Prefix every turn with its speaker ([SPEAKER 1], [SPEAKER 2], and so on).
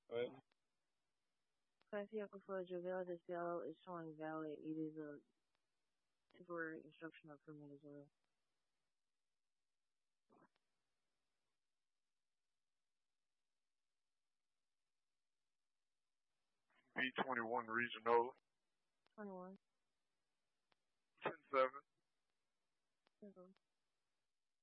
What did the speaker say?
[SPEAKER 1] Right?
[SPEAKER 2] Class vehicle for Javale Desel is showing valid. It is a temporary instructional permit as well.
[SPEAKER 3] B-21 Regional
[SPEAKER 2] 21.
[SPEAKER 3] 10-7.
[SPEAKER 2] Simple.